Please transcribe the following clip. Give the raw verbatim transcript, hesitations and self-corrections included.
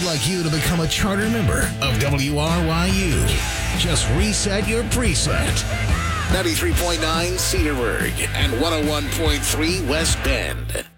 like you to become a charter member of W R Y U. Just reset your preset. ninety-three point nine Cedarburg and one oh one point three West Bend.